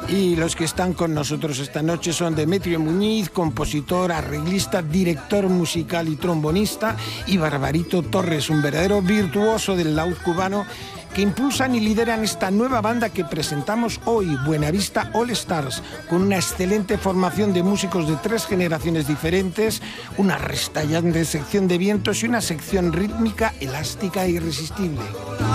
Y los que están con nosotros esta noche son Demetrio Muñiz, compositor, arreglista, director musical y trombonista, y Barbarito Torres, un verdadero virtuoso del laúd cubano, que impulsan y lideran esta nueva banda que presentamos hoy, Buenavista All Stars, con una excelente formación de músicos de 3 generaciones diferentes, una restallante sección de vientos y una sección rítmica, elástica e irresistible.